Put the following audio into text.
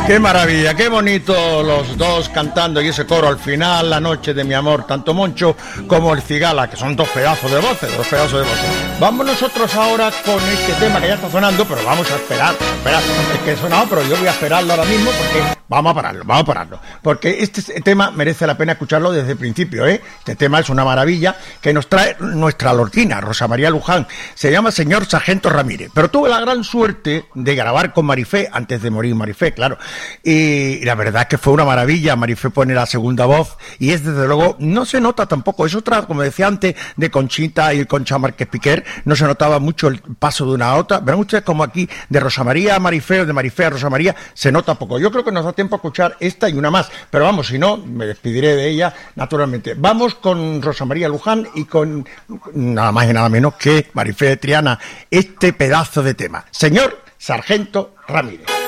Qué maravilla, qué bonito los dos cantando y ese coro al final, La noche de mi amor, tanto Moncho como el Cigala, que son dos pedazos de voces, Vamos nosotros ahora con este tema que ya está sonando, pero vamos a esperar, es que he sonado, pero yo voy a esperarlo ahora mismo porque vamos a pararlo, porque este tema merece la pena escucharlo desde el principio, ¿eh? Este tema es una maravilla que nos trae nuestra lorquina, Rosa María Luján, se llama Señor Sargento Ramírez, pero tuve la gran suerte de grabar con Marifé, antes de morir Marifé, claro, y la verdad es que fue una maravilla. Marifé pone la segunda voz y es desde luego, no se nota tampoco, es otra, como decía antes, de Conchita y Concha Márquez Piquer, no se notaba mucho el paso de una a otra. Verán ustedes como aquí de Rosa María a Marifé o de Marifé a Rosa María se nota poco. Yo creo que nos da tiempo a escuchar esta y una más, pero vamos, si no, me despediré de ella naturalmente. Vamos con Rosa María Luján y con nada más y nada menos que Marifé de Triana, este pedazo de tema, Señor Sargento Ramírez.